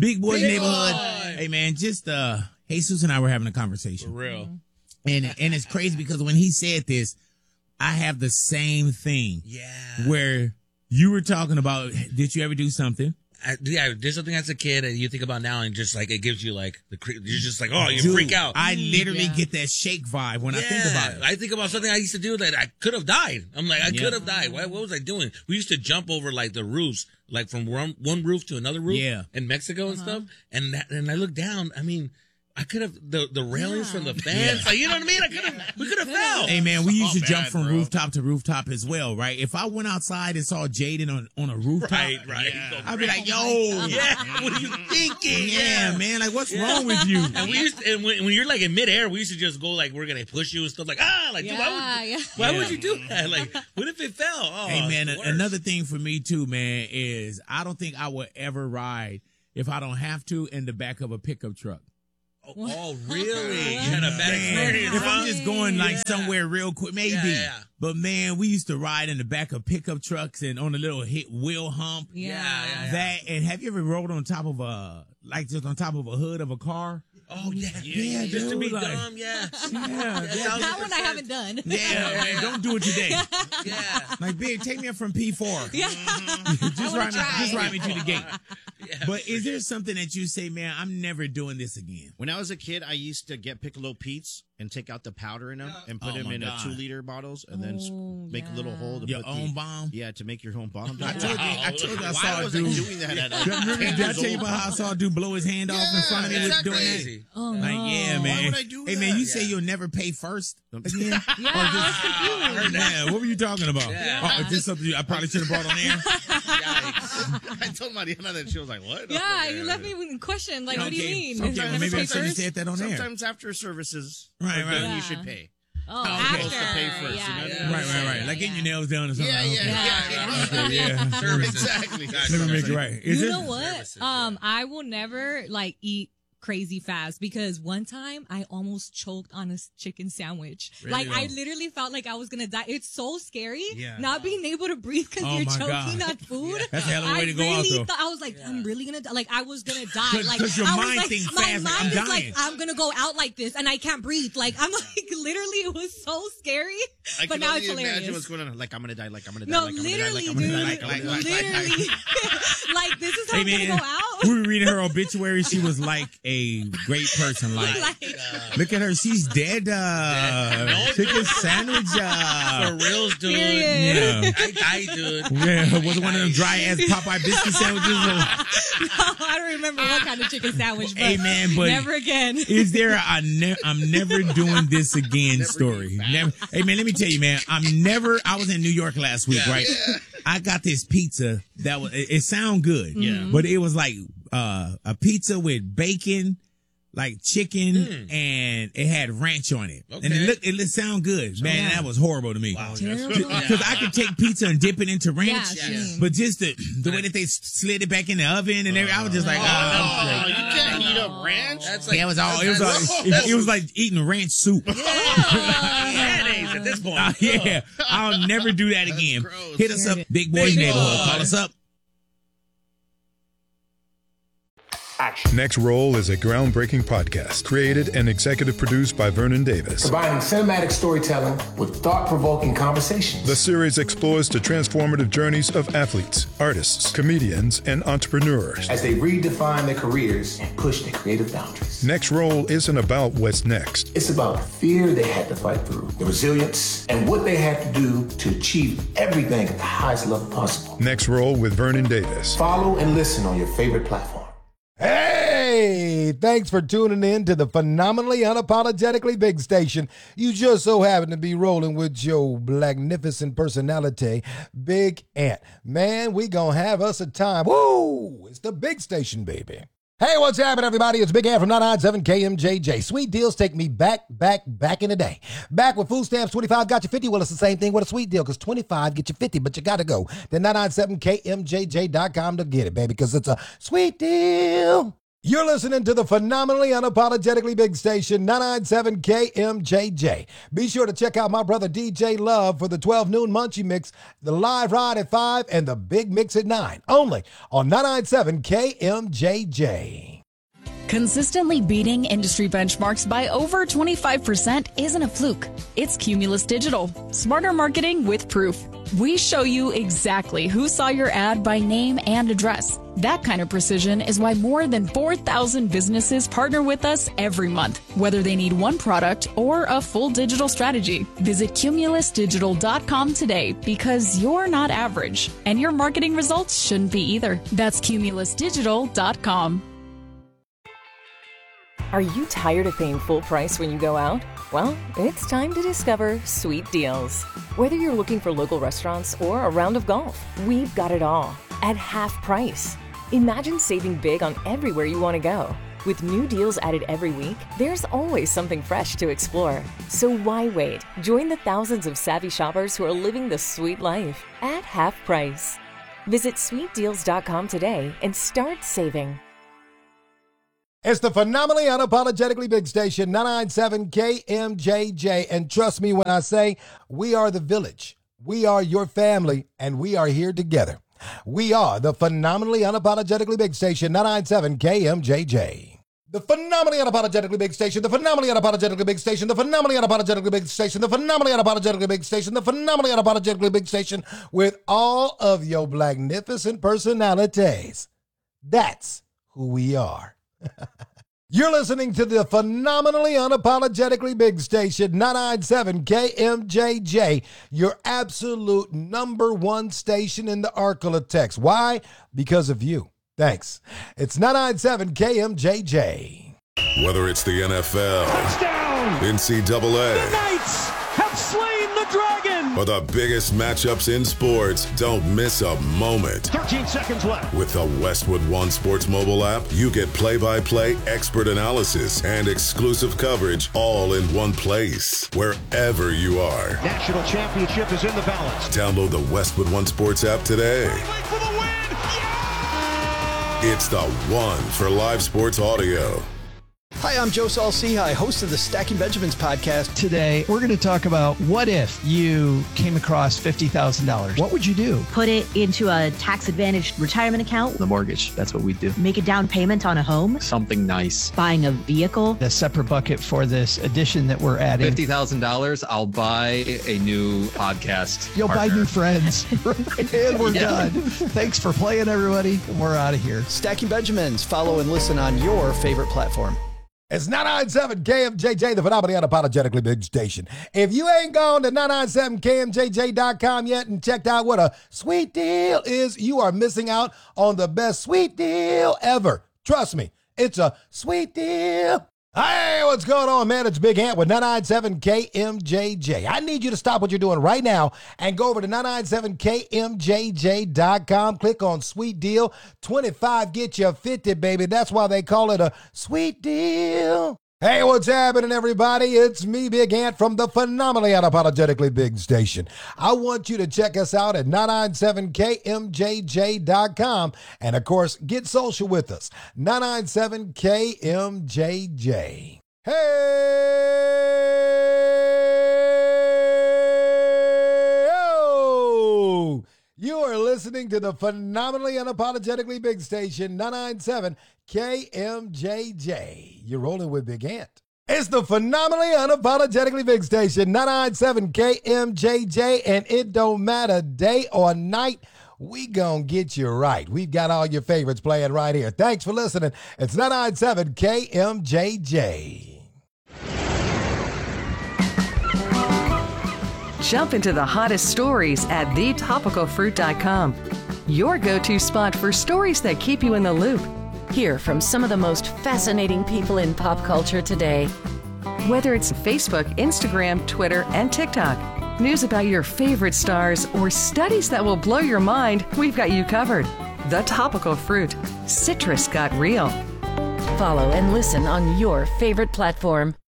Big Boy Neighborhood. Hey, man, just Jesus and I were having a conversation. For real. And it's crazy because when he said this, I have the same thing. Yeah. Where you were talking about, did you ever do something? There's something as a kid that you think about now and just like it gives you like you're just like, oh, you freak out. I literally get that shake vibe when I think about it. I think about something I used to do that I could have died. I'm like, I could have died. What was I doing? We used to jump over like the roofs, like from one roof to another roof in Mexico and stuff. And I look down, I mean, I could have the railings from the fence. Like, you know what I mean? We could have fell. Hey man, we used to jump from rooftop to rooftop as well, right? If I went outside and saw Jaden on a rooftop, right. I'd be like, yo, what are you thinking? Yeah, man, like what's wrong with you? And we used to, and when you're like in midair, we used to just go like we're gonna push you and stuff like dude, why would you do that? Like, what if it fell? Oh, hey man, another thing for me too, man, is I don't think I would ever ride if I don't have to in the back of a pickup truck. Oh, really? You had a bad experience. If I'm just going like somewhere real quick, maybe. Yeah. But man, we used to ride in the back of pickup trucks and on a little wheel hump. That, and have you ever rolled on top of just on top of a hood of a car? Oh, yeah, just to be like, dumb, That one I haven't done. Yeah, man, don't do it today. Yeah. Like, Big, take me up from P4. Yeah. just ride me to the gate. Yeah, but is there something that you say, man, I'm never doing this again? When I was a kid, I used to get Piccolo Pete's and take out the powder in them and put them in 2-liter bottles and then make a little hole to your put own bomb. Yeah, to make your own bomb. I told you I saw a dude doing that. Did I tell you about how I saw a dude blow his hand off in front of me with doing that? Oh, no. Like, yeah, man. Why would I do hey, that? man, you say you'll never pay first again? I was confused. Yeah, what were you talking about? Yeah. Oh, just something I probably should have brought on air. I told Mariana that she was like, what? Yeah, you left me in question. Like, what do you mean? Okay, well, maybe I should have said that on air. Sometimes after services, Right. you should pay. Oh, Supposed to after. pay first, Yeah, you know? Right. Like getting your nails done or something. Yeah. Exactly. Let me make it right. You know what? I will never like eat crazy fast because one time I almost choked on a chicken sandwich. Really? Like I literally felt like I was gonna die. It's so scary not being able to breathe because you're choking on food. That's a hell of a way to go out though. I was like, I'm really gonna die. Like I was gonna die. Like because your I mind was thinks like, fast. my I'm mind is dying. like, I'm gonna go out like this and I can't breathe. Like I'm like literally it was so scary. But now it's hilarious. Imagine what's going on. Like I'm gonna die. Like I'm gonna die. No, like, literally, I'm gonna die, dude. Literally. Like this is how I'm gonna go out. We were reading her obituary. She was like a great person. Like look at her. She's dead. Chicken sandwich. For reals, dude. Yeah. I dude. Yeah. Was it one of them dry ass Popeye biscuit sandwiches? No, I don't remember what kind of chicken sandwich. But hey man, but never again. Is there I'm never doing this again story? Never. Hey man, let me tell you, man. I was in New York last week, right? Yeah. I got this pizza that was. It sounded good, but it was like a pizza with bacon, like chicken, and it had ranch on it, and it sounded good, man. That was horrible to me. Wow, because I could take pizza and dip it into ranch, but just the way that they slid it back in the oven and everything, I was just like, you can't heat up ranch. That's like, it was like eating ranch soup. Mayonnaise at this point. Yeah, I'll never do that again. Hit us up, Big Boys Neighborhood. Call us up. Next Roll is a groundbreaking podcast created and executive produced by Vernon Davis. Combining cinematic storytelling with thought-provoking conversations. The series explores the transformative journeys of athletes, artists, comedians, and entrepreneurs as they redefine their careers and push their creative boundaries. Next Roll isn't about what's next. It's about the fear they had to fight through, the resilience, and what they had to do to achieve everything at the highest level possible. Next Roll with Vernon Davis. Follow and listen on your favorite platform. Hey, thanks for tuning in to the phenomenally unapologetically big station. You just so happen to be rolling with your magnificent personality, Big Ant. Man, we gonna have us a time. Woo! It's the big station, baby. Hey, what's happening, everybody? It's Big Ant from 997 KMJJ. Sweet deals take me back in the day. Back with food stamps, 25 got you 50. Well, it's the same thing with a sweet deal, because 25 get you 50, but you got to go to 997KMJJ.com to get it, baby, because it's a sweet deal. You're listening to the phenomenally unapologetically big station, 997 KMJJ. Be sure to check out my brother DJ Love for the 12 noon Munchie Mix, the live ride at 5, and the big mix at 9. Only on 997 KMJJ. Consistently beating industry benchmarks by over 25% isn't a fluke. It's Cumulus Digital. Smarter marketing with proof. We show you exactly who saw your ad by name and address. That kind of precision is why more than 4,000 businesses partner with us every month, whether they need one product or a full digital strategy. Visit cumulusdigital.com today because you're not average, and your marketing results shouldn't be either. That's cumulusdigital.com. Are you tired of paying full price when you go out? Well, it's time to discover Sweet Deals. Whether you're looking for local restaurants or a round of golf, we've got it all at half price. Imagine saving big on everywhere you want to go. With new deals added every week, there's always something fresh to explore. So why wait? Join the thousands of savvy shoppers who are living the sweet life at half price. Visit sweetdeals.com today and start saving. It's the phenomenally unapologetically big station, 997 KMJJ. And trust me when I say we are the village. We are your family, and we are here together. We are the phenomenally unapologetically big station, 997 KMJJ. The phenomenally unapologetically big station, the phenomenally unapologetically big station, the phenomenally unapologetically big station, the phenomenally unapologetically big station, the phenomenally unapologetically big station with all of your magnificent personalities. That's who we are. You're listening to the phenomenally unapologetically big station, 997 KMJJ, your absolute number one station in the Arklatex. Why? Because of you. Thanks. It's 997 KMJJ. Whether it's the NFL, touchdown, NCAA, the Knights have slain the dragon, or the biggest matchups in sports, don't miss a moment. 13 seconds left. With the Westwood One Sports mobile app, you get play-by-play expert analysis and exclusive coverage all in one place, wherever you are. National championship is in the balance. Download the Westwood One Sports app today. For the win. Yeah! It's the one for live sports audio. Hi, I'm Joe Saul-Sehy, host of the Stacking Benjamins podcast. Today, we're going to talk about what if you came across $50,000? What would you do? Put it into a tax-advantaged retirement account. The mortgage, that's what we do. Make a down payment on a home. Something nice. Buying a vehicle. A separate bucket for this addition that we're adding. $50,000, I'll buy a new podcast. You'll partner. buy new friends. And we're done. Thanks for playing, everybody. We're out of here. Stacking Benjamins. Follow and listen on your favorite platform. It's 997 KMJJ, the phenomenally unapologetically big station. If you ain't gone to 997KMJJ.com yet and checked out what a sweet deal is, you are missing out on the best sweet deal ever. Trust me, it's a sweet deal. Hey, what's going on, man? It's Big Ant with 997 KMJJ. I need you to stop what you're doing right now and go over to 997KMJJ.com. Click on Sweet Deal. 25 get you 50, baby. That's why they call it a sweet deal. Hey, what's happening, everybody? It's me, Big Ant, from the phenomenally unapologetically big station. I want you to check us out at 997KMJJ.com. And, of course, get social with us. 997KMJJ. Hey! Oh! You are listening to the phenomenally unapologetically big station, 997 KMJJ. You're rolling with Big Ant. It's the phenomenally unapologetically big station, 997 KMJJ, and it don't matter day or night. We gonna get you right. We've got all your favorites playing right here. Thanks for listening. It's 997 KMJJ. Jump into the hottest stories at thetopicalfruit.com. Your go-to spot for stories that keep you in the loop. Hear from some of the most fascinating people in pop culture today. Whether it's Facebook, Instagram, Twitter, and TikTok, news about your favorite stars, or studies that will blow your mind, we've got you covered. The Topical Fruit. Citrus got real. Follow and listen on your favorite platform.